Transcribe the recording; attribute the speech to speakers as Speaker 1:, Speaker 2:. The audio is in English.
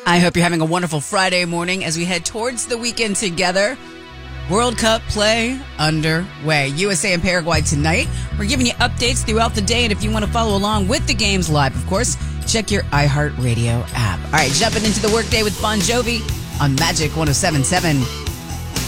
Speaker 1: I hope you're having a wonderful Friday morning as we head towards the weekend together. World Cup play underway. USA and Paraguay tonight. We're giving you updates throughout the day, and if you want to follow along with the games live, of course, check your iHeartRadio app. All right, jumping into the workday with Bon Jovi on Magic 107.7.